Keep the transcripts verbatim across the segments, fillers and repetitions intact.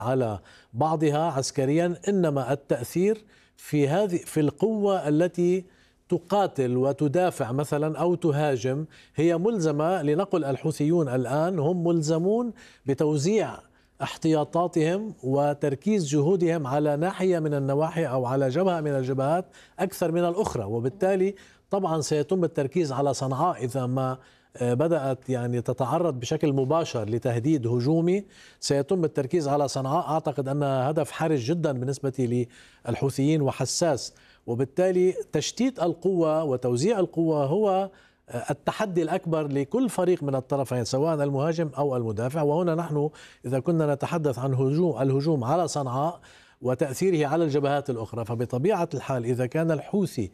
على بعضها عسكريا، إنما التأثير في هذه في القوة التي تقاتل وتدافع مثلا أو تهاجم. هي ملزمة، لنقل الحوثيون الآن هم ملزمون بتوزيع احتياطاتهم وتركيز جهودهم على ناحية من النواحي أو على جبهة من الجبهات أكثر من الأخرى، وبالتالي طبعا سيتم التركيز على صنعاء إذا ما بدأت يعني تتعرض بشكل مباشر لتهديد هجومي. سيتم التركيز على صنعاء، أعتقد أنها هدف حرج جدا بالنسبة للحوثيين وحساس، وبالتالي تشتيت القوة وتوزيع القوة هو التحدي الأكبر لكل فريق من الطرفين سواء المهاجم أو المدافع. وهنا نحن إذا كنا نتحدث عن هجوم الهجوم على صنعاء وتأثيره على الجبهات الأخرى، فبطبيعة الحال إذا كان الحوثي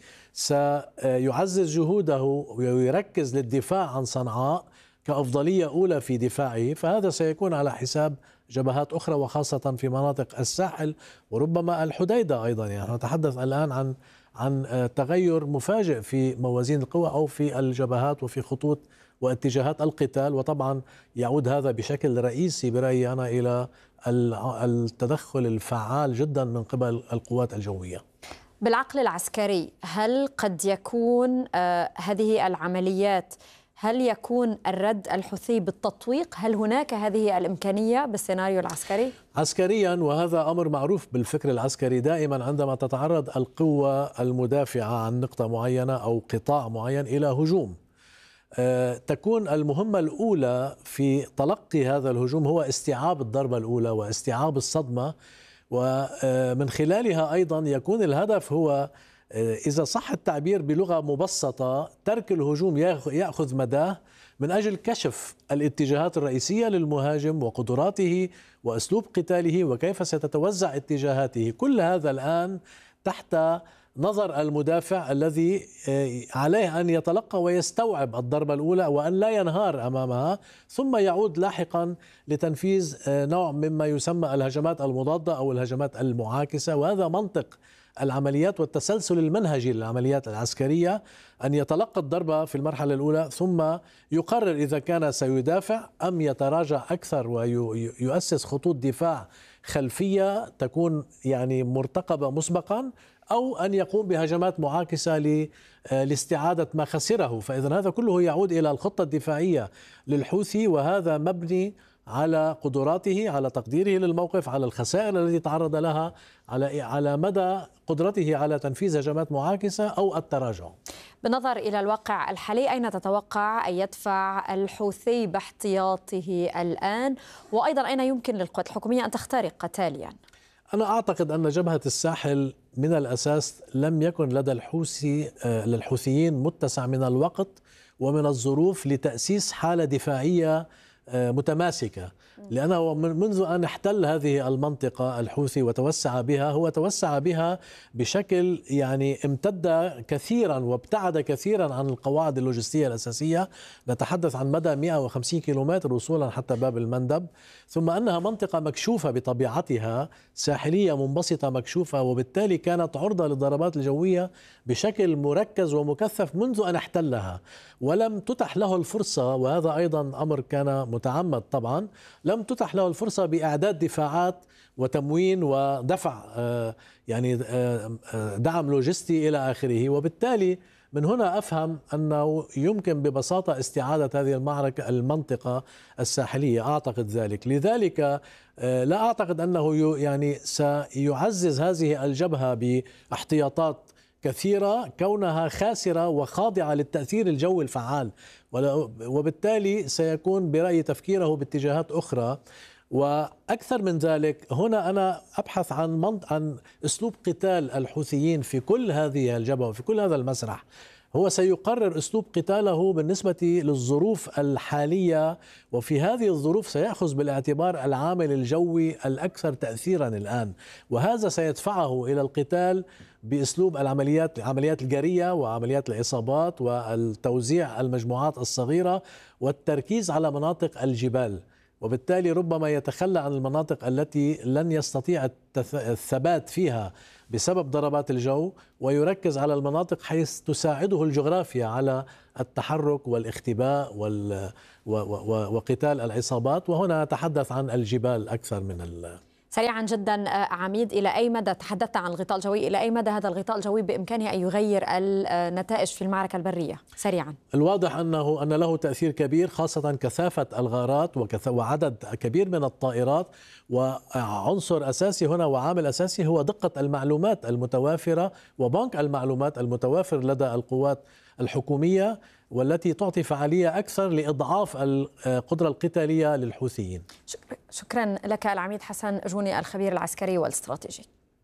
سيعزز جهوده ويركز للدفاع عن صنعاء كأفضلية أولى في دفاعه، فهذا سيكون على حساب جبهات أخرى وخاصة في مناطق الساحل وربما الحديدة أيضا. يعني نتحدث الآن عن عن تغير مفاجئ في موازين القوى أو في الجبهات وفي خطوط واتجاهات القتال، وطبعا يعود هذا بشكل رئيسي برأيي أنا إلى التدخل الفعال جدا من قبل القوات الجوية. بالعقل العسكري، هل قد يكون آه هذه العمليات هل يكون الرد الحوثي بالتطويق؟ هل هناك هذه الإمكانية بالسيناريو العسكري؟ عسكريا، وهذا أمر معروف بالفكر العسكري، دائما عندما تتعرض القوة المدافعة عن نقطة معينة أو قطاع معين إلى هجوم، تكون المهمة الأولى في تلقي هذا الهجوم هو استيعاب الضربة الأولى واستيعاب الصدمة، ومن خلالها أيضا يكون الهدف هو إذا صح التعبير بلغة مبسطة ترك الهجوم يأخذ مداه من أجل كشف الاتجاهات الرئيسية للمهاجم وقدراته وأسلوب قتاله وكيف ستتوزع اتجاهاته. كل هذا الآن تحت نظر المدافع الذي عليه أن يتلقى ويستوعب الضربة الأولى وأن لا ينهار أمامها، ثم يعود لاحقا لتنفيذ نوع مما يسمى الهجمات المضادة أو الهجمات المعاكسة. وهذا منطق العمليات والتسلسل المنهجي للعمليات العسكرية، أن يتلقى الضربة في المرحلة الأولى ثم يقرر إذا كان سيدافع أم يتراجع أكثر ويؤسس خطوط دفاع خلفية تكون يعني مرتقبة مسبقا، أو أن يقوم بهجمات معاكسة لاستعادة ما خسره. فإذا هذا كله يعود إلى الخطة الدفاعية للحوثي، وهذا مبني على قدراته، على تقديره للموقف، على الخسائر التي تعرض لها، على على مدى قدرته على تنفيذ هجمات معاكسة أو التراجع. بالنظر إلى الواقع الحالي، أين تتوقع أن يدفع الحوثي باحتياطه الآن؟ وأيضا أين يمكن للقوات الحكومية أن تخترق تاليا؟ أنا أعتقد أن جبهة الساحل من الأساس لم يكن لدى الحوثي للحوثيين متسع من الوقت ومن الظروف لتأسيس حالة دفاعية متماسكة، لأنه منذ أن احتل هذه المنطقة الحوثي وتوسع بها، هو توسع بها بشكل يعني امتد كثيرا وابتعد كثيرا عن القواعد اللوجستية الأساسية. نتحدث عن مدى مئة وخمسين كيلومتر وصولا حتى باب المندب، ثم أنها منطقة مكشوفة بطبيعتها، ساحلية منبسطة مكشوفة، وبالتالي كانت عرضة للضربات الجوية بشكل مركز ومكثف منذ أن احتلها، ولم تتح له الفرصة، وهذا أيضا أمر كان متعمد طبعا، لم تتح له الفرصة بإعداد دفاعات وتموين ودفع يعني دعم لوجستي إلى آخره. وبالتالي من هنا أفهم أنه يمكن ببساطة استعادة هذه المعركة المنطقة الساحلية، أعتقد ذلك. لذلك لا أعتقد أنه يعني سيعزز هذه الجبهة باحتياطات كثيرة كونها خاسرة وخاضعة للتأثير الجوي الفعال، وبالتالي سيكون برأي تفكيره باتجاهات أخرى. وأكثر من ذلك، هنا أنا أبحث عن عن أسلوب قتال الحوثيين في كل هذه الجبهة وفي كل هذا المسرح. هو سيقرر أسلوب قتاله بالنسبة للظروف الحالية، وفي هذه الظروف سيأخذ بالاعتبار العامل الجوي الأكثر تأثيرا الآن، وهذا سيدفعه إلى القتال بأسلوب العمليات عمليات الجرية وعمليات العصابات والتوزيع المجموعات الصغيرة والتركيز على مناطق الجبال. وبالتالي ربما يتخلى عن المناطق التي لن يستطيع الثبات فيها بسبب ضربات الجو، ويركز على المناطق حيث تساعده الجغرافيا على التحرك والاختباء وقتال العصابات. وهنا نتحدث عن الجبال أكثر من ال سريعا جدا عميد، إلى أي مدى تحدثت عن الغطاء الجوي، إلى أي مدى هذا الغطاء الجوي بإمكانه أن يغير النتائج في المعركة البرية؟ سريعا. الواضح أنه أن له تأثير كبير، خاصة كثافة الغارات وعدد كبير من الطائرات، وعنصر أساسي هنا وعامل أساسي هو دقة المعلومات المتوافرة وبنك المعلومات المتوافر لدى القوات الحكومية، والتي تعطي فعالية أكثر لإضعاف القدرة القتالية للحوثيين. شكرا لك العميد حسن جوني، الخبير العسكري والاستراتيجي.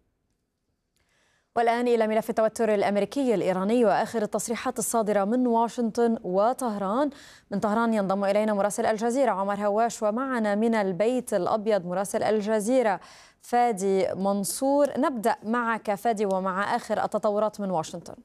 والآن إلى ملف التوتر الأمريكي الإيراني وآخر التصريحات الصادرة من واشنطن وطهران. من طهران ينضم إلينا مراسل الجزيرة عمر هواش، ومعنا من البيت الأبيض مراسل الجزيرة فادي منصور. نبدأ معك فادي ومع آخر التطورات من واشنطن.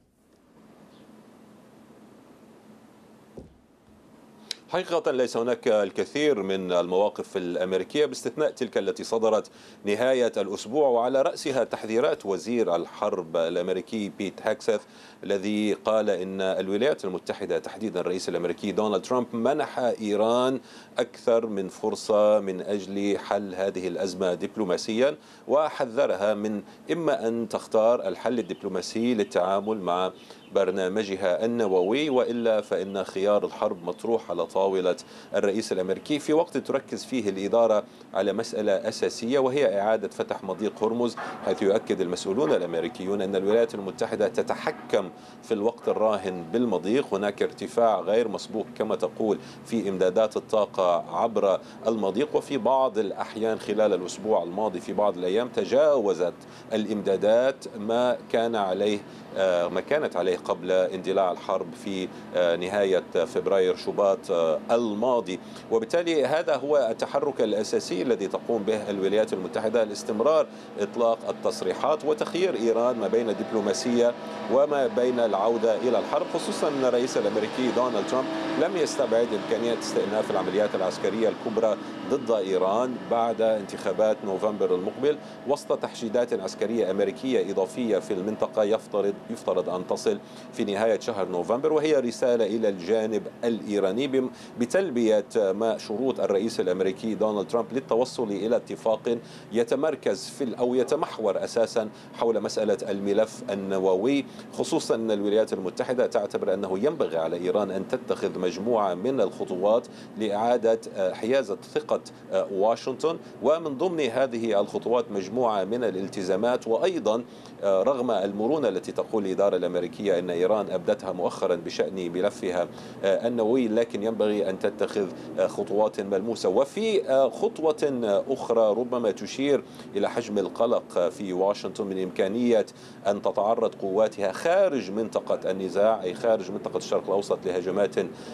حقيقة ليس هناك الكثير من المواقف الأمريكية باستثناء تلك التي صدرت نهاية الأسبوع، وعلى رأسها تحذيرات وزير الحرب الأمريكي بيت هاكسث الذي قال إن الولايات المتحدة تحديدا الرئيس الأمريكي دونالد ترامب منح إيران أكثر من فرصة من أجل حل هذه الأزمة دبلوماسيا، وحذرها من إما أن تختار الحل الدبلوماسي للتعامل مع برنامجها النووي، وإلا فإن خيار الحرب مطروح على طاولة الرئيس الأمريكي في وقت تركز فيه الإدارة على مسألة أساسية، وهي إعادة فتح مضيق هرمز، حيث يؤكد المسؤولون الأمريكيون أن الولايات المتحدة تتحكم في الوقت الراهن بالمضيق. هناك ارتفاع غير مسبوق كما تقول في إمدادات الطاقة عبر المضيق، وفي بعض الأحيان خلال الأسبوع الماضي في بعض الأيام تجاوزت الإمدادات ما كان عليه ما كانت عليه قبل اندلاع الحرب في نهاية فبراير شباط الماضي. وبالتالي هذا هو التحرك الأساسي الذي تقوم به الولايات المتحدة، الاستمرار إطلاق التصريحات وتخيير إيران ما بين الدبلوماسية وما بين العودة إلى الحرب، خصوصا أن الرئيس الأمريكي دونالد ترامب لم يستبعد إمكانية استئناف العمليات العسكرية الكبرى ضد إيران بعد انتخابات نوفمبر المقبل، وسط تحشيدات عسكرية أمريكية إضافية في المنطقة يفترض يفترض أن تصل في نهاية شهر نوفمبر، وهي رسالة إلى الجانب الإيراني بتلبية ما شروط الرئيس الأمريكي دونالد ترامب للتوصل إلى اتفاق يتمركز في أو يتمحور أساسا حول مسألة الملف النووي، خصوصا أن الولايات المتحدة تعتبر أنه ينبغي على إيران أن تتخذ مجموعة من الخطوات لإعادة حيازة ثقة واشنطن، ومن ضمن هذه الخطوات مجموعة من الالتزامات، وأيضا رغم المرونة التي تقول الإدارة الأمريكية أن إيران أبدتها مؤخرا بشأن ملفها النووي، لكن ينبغي أن تتخذ خطوات ملموسة. وفي خطوة أخرى ربما تشير إلى حجم القلق في واشنطن من إمكانية أن تتعرض قواتها خارج منطقة النزاع، أي خارج منطقة الشرق الأوسط، لهجمات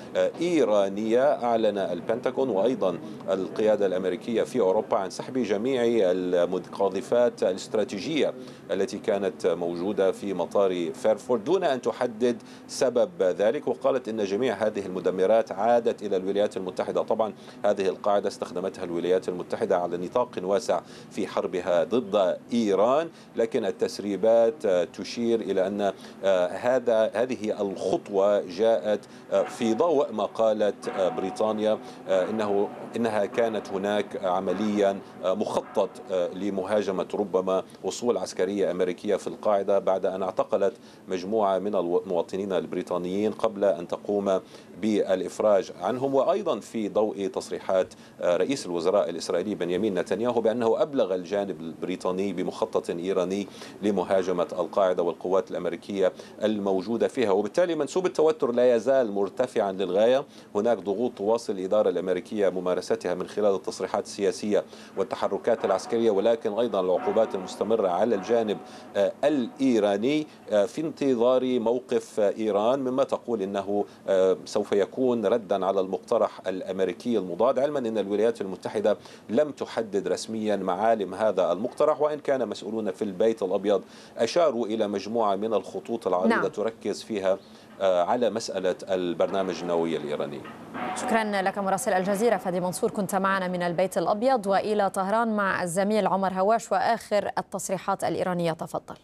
إيرانية. أعلن البنتاغون وأيضا القيادة الأمريكية في أوروبا عن سحب جميع القاذفات الاستراتيجية التي كانت موجودة في مطار فيرفورد دون أن تحدد سبب ذلك، وقالت إن جميع هذه المدمرات عادت إلى الولايات المتحدة. طبعا هذه القاعدة استخدمتها الولايات المتحدة على نطاق واسع في حربها ضد إيران، لكن التسريبات تشير إلى أن هذا هذه الخطوة جاءت في ضوء ما قالت بريطانيا إنه إنها كانت هناك عمليا مخطط لمهاجمة ربما وصول عسكرية أمريكية في القاعدة بعد أن اعتقلت مجموعة من المواطنين البريطانيين قبل أن تقوم بالإفراج عنهم. وأيضا في ضوء تصريحات رئيس الوزراء الإسرائيلي بنيامين نتنياهو بأنه أبلغ الجانب البريطاني بمخطط إيراني لمهاجمة القاعدة والقوات الأمريكية الموجودة فيها، وبالتالي منسوب التوتر لا يزال مرتفعا للغاية. هناك ضغوط تواصل الإدارة الأمريكية ممارستها من خلال التصريحات السياسية والتحركات العسكرية، ولكن أيضا العقوبات المستمرة على الجانب الإيراني في انتظار موقف إيران، مما تقول إنه سوف يكون ردا على المقترح الأمريكي المضاد، علما أن الولايات المتحدة لم تحدد رسميا معالم هذا المقترح، وإن كان مسؤولون في البيت الأبيض أشاروا إلى مجموعة من الخطوط العريضة نعم. تركز فيها على مسألة البرنامج النووي الإيراني. شكرا لك مراسل الجزيرة فادي منصور، كنت معنا من البيت الأبيض. وإلى طهران مع الزميل عمر هواش وآخر التصريحات الإيرانية، تفضل.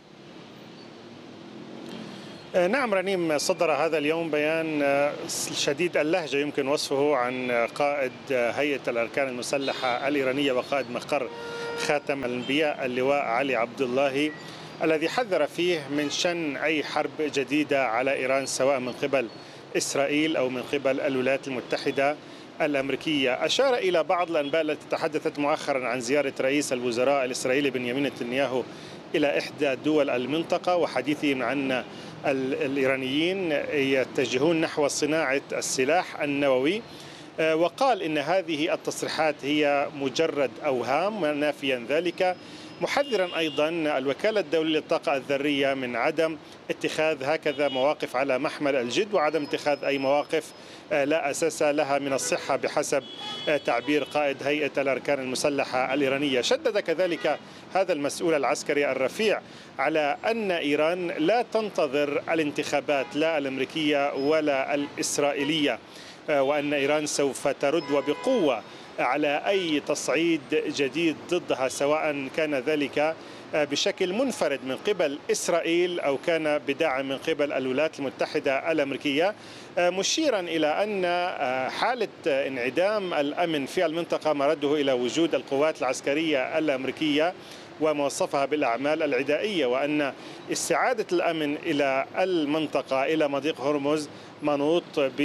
نعم رنيم، صدر هذا اليوم بيان شديد اللهجة يمكن وصفه عن قائد هيئة الأركان المسلحة الإيرانية وقائد مقر خاتم الأنبياء اللواء علي عبد الله، الذي حذر فيه من شن أي حرب جديدة على إيران سواء من قبل إسرائيل أو من قبل الولايات المتحدة الأمريكية. أشار إلى بعض الأنباء التي تحدثت مؤخرا عن زيارة رئيس الوزراء الإسرائيلي بنيامين نتنياهو إلى إحدى دول المنطقة، وحديثهم عن الإيرانيين يتجهون نحو صناعة السلاح النووي، وقال إن هذه التصريحات هي مجرد أوهام نافيا ذلك، محذرا أيضا الوكالة الدولية للطاقة الذرية من عدم اتخاذ هكذا مواقف على محمل الجد وعدم اتخاذ أي مواقف لا أساس لها من الصحة بحسب تعبير قائد هيئة الأركان المسلحة الإيرانية. شدد كذلك هذا المسؤول العسكري الرفيع على أن إيران لا تنتظر الانتخابات لا الأمريكية ولا الإسرائيلية، وأن إيران سوف ترد وبقوة على أي تصعيد جديد ضدها، سواء كان ذلك بشكل منفرد من قبل إسرائيل أو كان بدعم من قبل الولايات المتحدة الأمريكية، مشيرا إلى أن حالة انعدام الأمن في المنطقة مرده إلى وجود القوات العسكرية الأمريكية وموصفها بالأعمال العدائية، وأن استعادة الأمن إلى المنطقة إلى مضيق هرمز منوط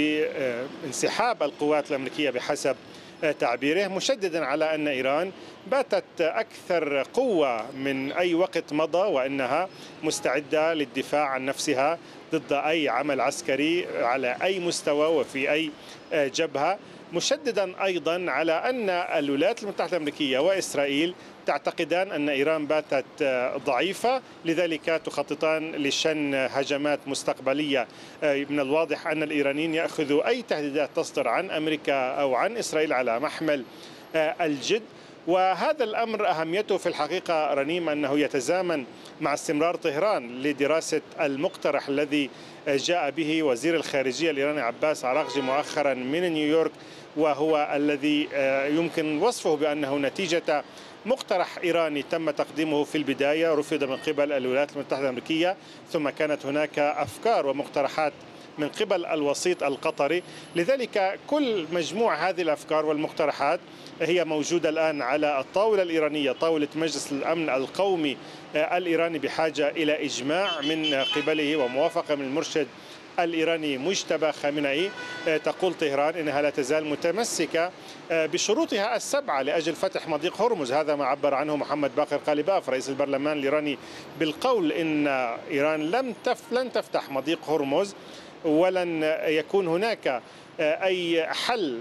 بانسحاب القوات الأمريكية بحسب تعبيره، مشددا على أن إيران باتت أكثر قوة من أي وقت مضى، وأنها مستعدة للدفاع عن نفسها ضد أي عمل عسكري على أي مستوى وفي أي جبهة، مشددا أيضا على أن الولايات المتحدة الأمريكية وإسرائيل تعتقدان أن إيران باتت ضعيفة، لذلك تخططان لشن هجمات مستقبلية. من الواضح أن الإيرانيين يأخذوا أي تهديدات تصدر عن أمريكا أو عن إسرائيل على محمل الجد، وهذا الأمر أهميته في الحقيقة رنيم أنه يتزامن مع استمرار طهران لدراسة المقترح الذي جاء به وزير الخارجية الإيراني عباس عراقجي مؤخرا من نيويورك، وهو الذي يمكن وصفه بأنه نتيجة مقترح إيراني تم تقديمه في البداية، رفض من قبل الولايات المتحدة الأمريكية، ثم كانت هناك أفكار ومقترحات من قبل الوسيط القطري. لذلك كل مجموع هذه الأفكار والمقترحات هي موجودة الآن على الطاولة الإيرانية، طاولة مجلس الأمن القومي الإيراني، بحاجة إلى إجماع من قبله وموافقة من المرشد الإيراني مجتبى خامنئي. تقول طهران إنها لا تزال متمسكة بشروطها السبعة لأجل فتح مضيق هرمز، هذا ما عبر عنه محمد باقر قالباف رئيس البرلمان الإيراني بالقول إن إيران لم تف لن تفتح مضيق هرمز ولن يكون هناك أي حل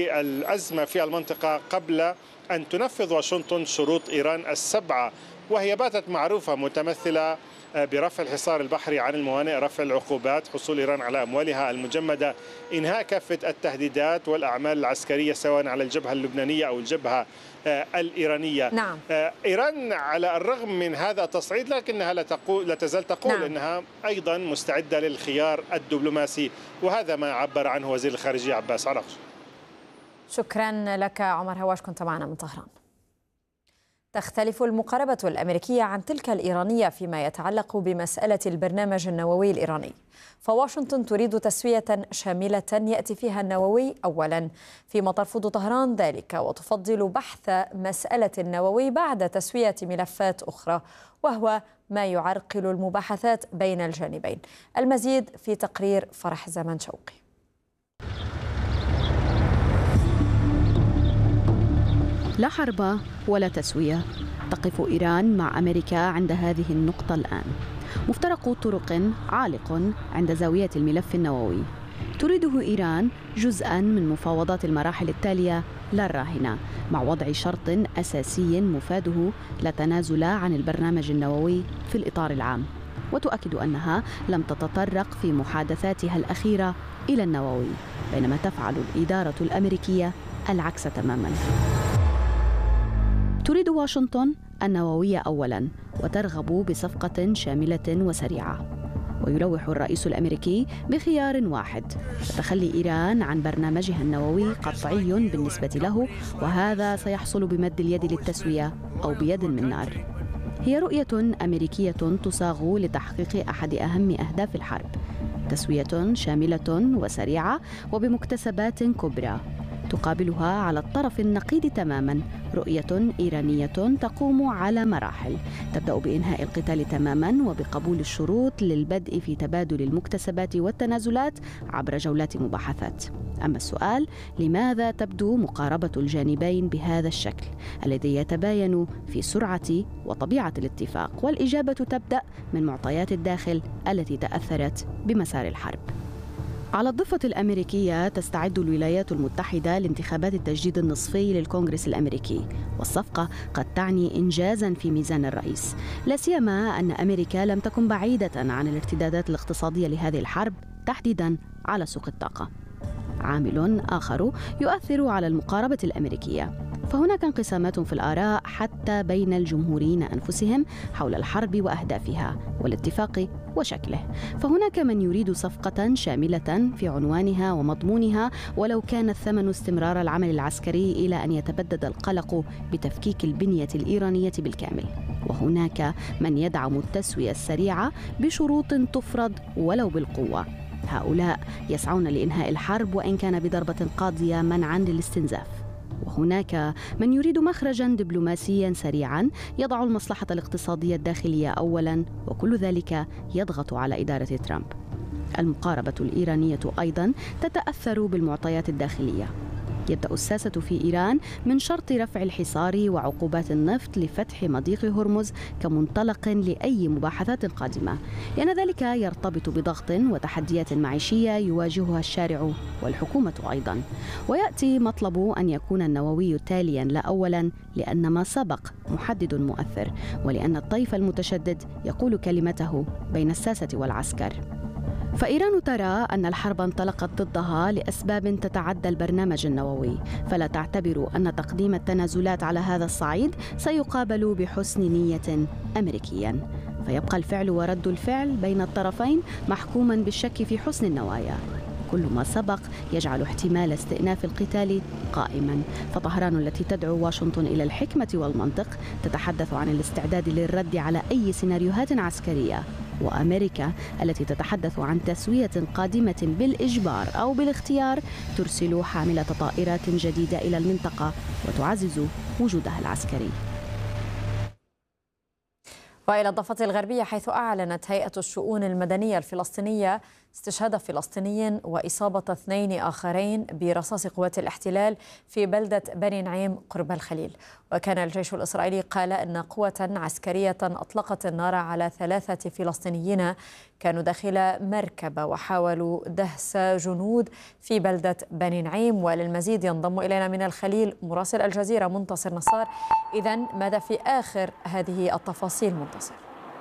للأزمة في المنطقة قبل أن تنفذ واشنطن شروط إيران السبعة، وهي باتت معروفة متمثلة برفع الحصار البحري عن الموانئ، رفع العقوبات، حصول إيران على أموالها المجمدة، إنهاء كافة التهديدات والأعمال العسكرية سواء على الجبهة اللبنانية أو الجبهة الإيرانية. نعم. إيران على الرغم من هذا التصعيد لكنها لا, تقول لا تزال تقول نعم. أنها أيضا مستعدة للخيار الدبلوماسي، وهذا ما عبر عنه وزير الخارجية عباس عراقجي. شكرا لك عمر هواش، كنت معنا من طهران. تختلف المقاربة الأمريكية عن تلك الإيرانية فيما يتعلق بمسألة البرنامج النووي الإيراني، فواشنطن تريد تسوية شاملة يأتي فيها النووي أولا، فيما ترفض طهران ذلك وتفضل بحث مسألة النووي بعد تسوية ملفات أخرى، وهو ما يعرقل المباحثات بين الجانبين. المزيد في تقرير فرح زمن شوقي. لا حرب ولا تسوية، تقف إيران مع أمريكا عند هذه النقطة الآن. مفترق طرق عالق عند زاوية الملف النووي، تريده إيران جزءاً من مفاوضات المراحل التالية لا الراهنة، مع وضع شرط أساسي مفاده لا تنازل عن البرنامج النووي في الإطار العام، وتؤكد أنها لم تتطرق في محادثاتها الأخيرة إلى النووي، بينما تفعل الإدارة الأمريكية العكس تماماً. تريد واشنطن النووية أولاً، وترغب بصفقة شاملة وسريعة، ويلوح الرئيس الأمريكي بخيار واحد: تخلي إيران عن برنامجها النووي قطعي بالنسبة له، وهذا سيحصل بمد اليد للتسوية أو بيد من نار. هي رؤية أمريكية تصاغ لتحقيق أحد أهم أهداف الحرب: تسوية شاملة وسريعة وبمكتسبات كبرى. تقابلها على الطرف النقيض تماما رؤية إيرانية تقوم على مراحل، تبدأ بإنهاء القتال تماما وبقبول الشروط للبدء في تبادل المكتسبات والتنازلات عبر جولات مباحثات. أما السؤال، لماذا تبدو مقاربة الجانبين بهذا الشكل الذي يتباين في سرعة وطبيعة الاتفاق؟ والإجابة تبدأ من معطيات الداخل التي تأثرت بمسار الحرب. على الضفة الأمريكية تستعد الولايات المتحدة لانتخابات التجديد النصفي للكونغرس الأمريكي، والصفقة قد تعني إنجازاً في ميزان الرئيس، لا سيما أن أمريكا لم تكن بعيدة عن الارتدادات الاقتصادية لهذه الحرب، تحديداً على سوق الطاقة. عامل آخر يؤثر على المقاربة الأمريكية، فهناك انقسامات في الآراء حتى بين الجمهوريين أنفسهم حول الحرب وأهدافها والاتفاق وشكله. فهناك من يريد صفقة شاملة في عنوانها ومضمونها ولو كان الثمن استمرار العمل العسكري إلى أن يتبدد القلق بتفكيك البنية الإيرانية بالكامل، وهناك من يدعم التسوية السريعة بشروط تفرض ولو بالقوة. هؤلاء يسعون لإنهاء الحرب وإن كان بضربة قاضية منعاً للاستنزاف، وهناك من يريد مخرجاً دبلوماسياً سريعاً يضع المصلحة الاقتصادية الداخلية أولاً، وكل ذلك يضغط على إدارة ترامب. المقاربة الإيرانية أيضاً تتأثر بالمعطيات الداخلية. يبدأ الساسة في إيران من شرط رفع الحصار وعقوبات النفط لفتح مضيق هرمز كمنطلق لأي مباحثات قادمة، لأن ذلك يرتبط بضغط وتحديات معيشية يواجهها الشارع والحكومة أيضا. ويأتي مطلب أن يكون النووي تاليا لا أولا، لأن ما سبق محدد مؤثر، ولأن الطيف المتشدد يقول كلمته بين الساسة والعسكر. فإيران ترى أن الحرب انطلقت ضدها لأسباب تتعدى البرنامج النووي، فلا تعتبر أن تقديم التنازلات على هذا الصعيد سيقابل بحسن نية أمريكيا، فيبقى الفعل ورد الفعل بين الطرفين محكوما بالشك في حسن النوايا. كل ما سبق يجعل احتمال استئناف القتال قائما، فطهران التي تدعو واشنطن إلى الحكمة والمنطق تتحدث عن الاستعداد للرد على أي سيناريوهات عسكرية، وأمريكا التي تتحدث عن تسوية قادمة بالإجبار أو بالاختيار ترسل حاملة طائرات جديدة إلى المنطقة وتعزز وجودها العسكري. وإلى الضفة الغربية، حيث أعلنت هيئة الشؤون المدنية الفلسطينية استشهاد فلسطيني وإصابة اثنين آخرين برصاص قوات الاحتلال في بلدة بني نعيم قرب الخليل. وكان الجيش الإسرائيلي قال أن قوة عسكرية أطلقت النار على ثلاثة فلسطينيين كانوا داخل مركبة وحاولوا دهس جنود في بلدة بني نعيم. وللمزيد ينضم إلينا من الخليل مراسل الجزيرة منتصر نصار. إذن ماذا في آخر هذه التفاصيل منتصر؟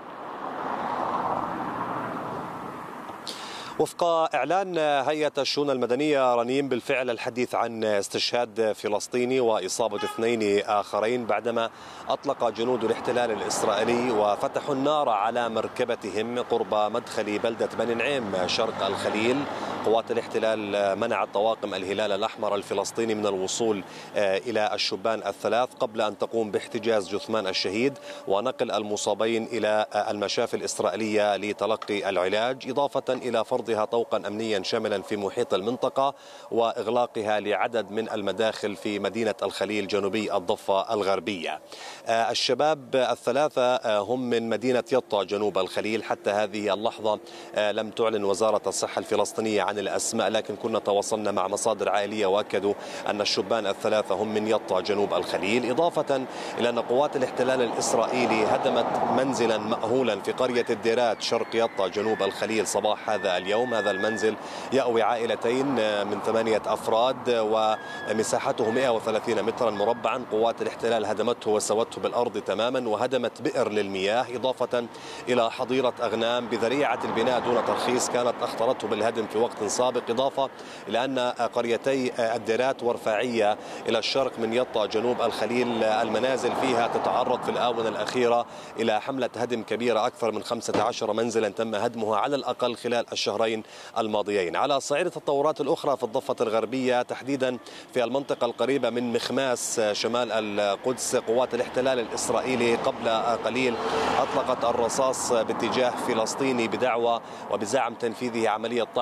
وفق إعلان هيئة الشؤون المدنية رنيم، بالفعل الحديث عن استشهاد فلسطيني وإصابة اثنين آخرين بعدما أطلق جنود الاحتلال الإسرائيلي وفتحوا النار على مركبتهم قرب مدخل بلدة بني نعيم شرق الخليل. قوات الاحتلال منعت طواقم الهلال الأحمر الفلسطيني من الوصول إلى الشبان الثلاث قبل أن تقوم باحتجاز جثمان الشهيد ونقل المصابين إلى المشافي الإسرائيلية لتلقي العلاج، إضافة إلى فرضها طوقا أمنيا شاملا في محيط المنطقة وإغلاقها لعدد من المداخل في مدينة الخليل جنوبي الضفة الغربية. الشباب الثلاثة هم من مدينة يطا جنوب الخليل. حتى هذه اللحظة لم تعلن وزارة الصحة الفلسطينية عن الأسماء، لكن كنا تواصلنا مع مصادر عائلية وأكدوا أن الشبان الثلاثة هم من يطا جنوب الخليل، إضافة إلى أن قوات الاحتلال الإسرائيلي هدمت منزلا مأهولا في قرية الديرات شرق يطا جنوب الخليل صباح هذا اليوم. هذا المنزل يأوي عائلتين من ثمانية أفراد ومساحته مئة وثلاثين مترا مربعا. قوات الاحتلال هدمته وسوته بالأرض تماما وهدمت بئر للمياه، إضافة إلى حظيرة أغنام بذريعة البناء دون ترخيص كانت أخطرته بالهدم في وقت سابق، إضافة إلى أن قريتي الديرات ورفاعية إلى الشرق من يطا جنوب الخليل المنازل فيها تتعرض في الآونة الأخيرة إلى حملة هدم كبيرة. أكثر من خمسة عشر منزلا تم هدمها على الأقل خلال الشهرين الماضيين. على صعيد التطورات الأخرى في الضفة الغربية، تحديدا في المنطقة القريبة من مخماس شمال القدس، قوات الاحتلال الإسرائيلي قبل قليل أطلقت الرصاص باتجاه فلسطيني بدعوى وبزعم تنفيذه عملية طعن وقيام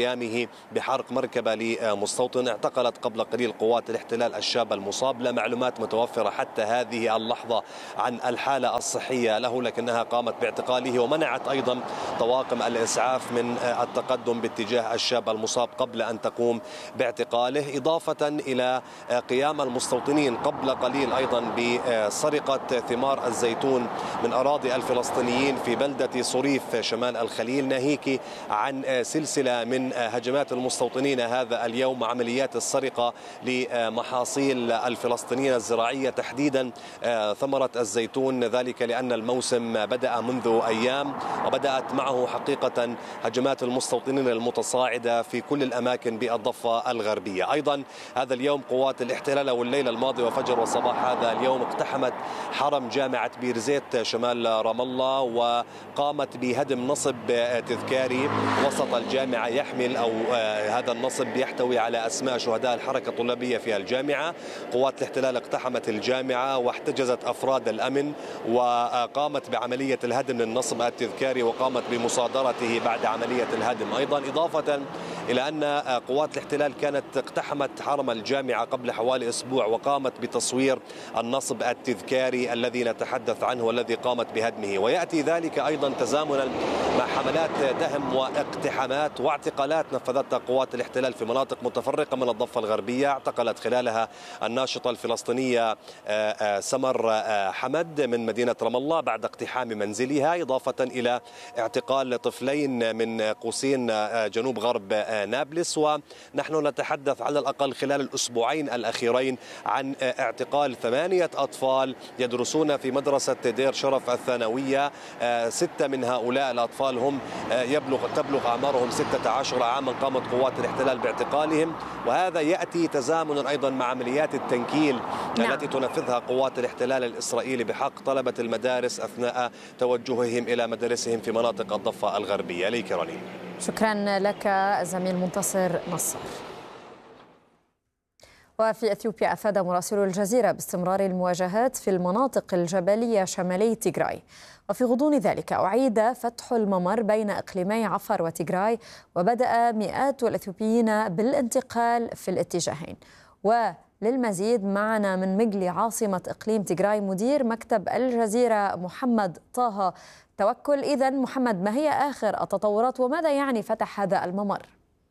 قيامه بحرق مركبة لمستوطن. اعتقلت قبل قليل قوات الاحتلال الشاب المصاب. لا معلومات متوفرة حتى هذه اللحظة عن الحالة الصحية له، لكنها قامت باعتقاله ومنعت أيضا طواقم الإسعاف من التقدم باتجاه الشاب المصاب قبل أن تقوم باعتقاله، إضافة إلى قيام المستوطنين قبل قليل أيضا بسرقة ثمار الزيتون من أراضي الفلسطينيين في بلدة صريف شمال الخليل، ناهيك عن سلسلة من هجمات المستوطنين هذا اليوم، عمليات السرقة لمحاصيل الفلسطينيين الزراعية تحديدا ثمرة الزيتون، ذلك لأن الموسم بدأ منذ أيام وبدأت معه حقيقة هجمات المستوطنين المتصاعدة في كل الأماكن بالضفة الغربية. أيضا هذا اليوم قوات الاحتلال والليلة الماضية وفجر وصباح هذا اليوم اقتحمت حرم جامعة بيرزيت شمال رام الله وقامت بهدم نصب تذكاري وسط الجامعة يحمل أو هذا النصب يحتوي على أسماء شهداء الحركة الطلابية في الجامعة. قوات الاحتلال اقتحمت الجامعة واحتجزت أفراد الأمن وقامت بعملية الهدم للنصب التذكاري وقامت بمصادرته بعد عملية الهدم أيضا، إضافة إلى أن قوات الاحتلال كانت اقتحمت حرم الجامعة قبل حوالي أسبوع وقامت بتصوير النصب التذكاري الذي نتحدث عنه والذي قامت بهدمه. ويأتي ذلك أيضا تزامنا مع حملات دهم واقتحامات واعتقالات نفذتها قوات الاحتلال في مناطق متفرقة من الضفة الغربية. اعتقلت خلالها الناشطة الفلسطينية سمر حمد من مدينة رام الله بعد اقتحام منزلها، إضافة إلى اعتقال طفلين من قوسين جنوب غرب نابلس. ونحن نتحدث على الأقل خلال الأسبوعين الأخيرين عن اعتقال ثمانية أطفال يدرسون في مدرسة دير شرف الثانوية. ستة من هؤلاء الأطفال هم يبلغ تبلغ أعمارهم ستة عشر عاما، قامت قوات الاحتلال باعتقالهم، وهذا يأتي تزامنا أيضا مع عمليات التنكيل نعم. التي تنفذها قوات الاحتلال الإسرائيلي بحق طلبة المدارس أثناء توجههم إلى مدارسهم في مناطق الضفة الغربية. إليك رنين. شكرا لك الزميل منتصر نصار. وفي أثيوبيا أفاد مراسل الجزيرة باستمرار المواجهات في المناطق الجبلية شمالي تيغراي، وفي غضون ذلك أعيد فتح الممر بين إقليمي عفر وتيغراي، وبدأ مئات الأثيوبيين بالانتقال في الاتجاهين. وللمزيد معنا من مجلي عاصمة إقليم تيغراي مدير مكتب الجزيرة محمد طه توكل. إذن محمد، ما هي آخر التطورات وماذا يعني فتح هذا الممر؟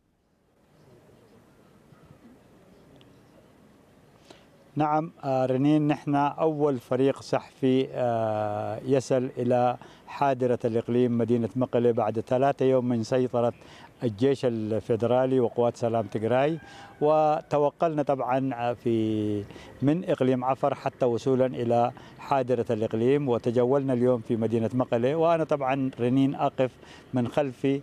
نعم رنين، نحن أول فريق سحفي يصل إلى حاضرة الإقليم مدينة مقلة بعد ثلاثة يوم من سيطرة الجيش الفيدرالي وقوات سلام تيغراي، وتوقلنا طبعا في من إقليم عفر حتى وصولا إلى حاضرة الإقليم، وتجولنا اليوم في مدينة مقلة. وأنا طبعا رنين أقف من خلف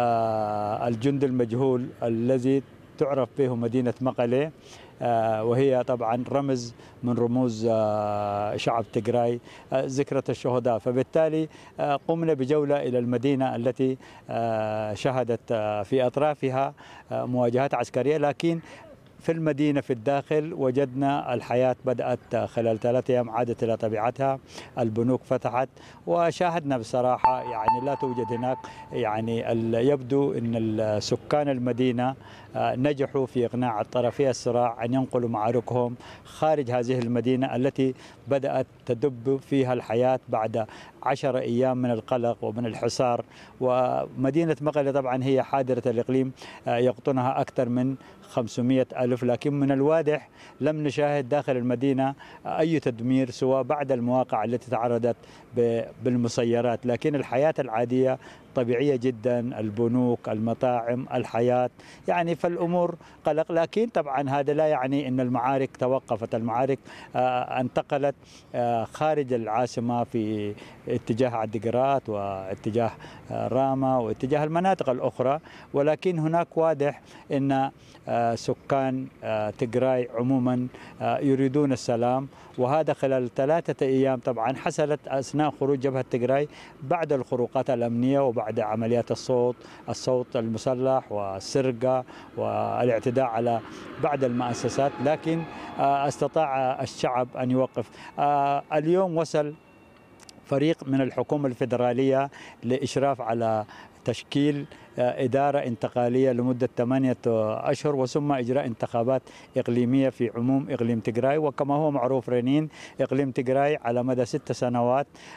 الجند المجهول الذي تعرف به مدينة مقلة، وهي طبعا رمز من رموز شعب تيغراي، ذكرى الشهداء. فبالتالي قمنا بجولة إلى المدينة التي شهدت في أطرافها مواجهات عسكرية، لكن في المدينة في الداخل وجدنا الحياة بدأت خلال ثلاثة أيام عادت إلى طبيعتها، البنوك فتحت، وشاهدنا بصراحة يعني لا توجد هناك يعني يبدو أن سكان المدينة نجحوا في إقناع طرفي الصراع أن ينقلوا معاركهم خارج هذه المدينة التي بدأت تدب فيها الحياة بعد عشر أيام من القلق ومن الحصار. ومدينة مقلة طبعا هي حاضرة الإقليم يقطنها أكثر من خمسمئة ألف، لكن من الواضح لم نشاهد داخل المدينة أي تدمير سوى بعد المواقع التي تعرضت بالمسيرات، لكن الحياة العادية طبيعية جدا، البنوك، المطاعم، الحياة، يعني فالأمور قلق. لكن طبعا هذا لا يعني أن المعارك توقفت، المعارك انتقلت خارج العاصمة في اتجاه عدقرات واتجاه راما واتجاه المناطق الأخرى، ولكن هناك واضح أن سكان تيغراي عموما يريدون السلام، وهذا خلال ثلاثة أيام طبعا حصلت أثناء خروج جبهة تيغراي بعد الخروقات الأمنية وبعد عمليات الصوت الصوت المسلح والسرقة والاعتداء على بعض المؤسسات، لكن استطاع الشعب أن يوقف. اليوم وصل فريق من الحكومة الفيدرالية لإشراف على تشكيل إدارة انتقالية لمدة ثمانية أشهر وثم إجراء انتخابات إقليمية في عموم إقليم تيغراي. وكما هو معروف رنين، إقليم تيغراي على مدى ست سنوات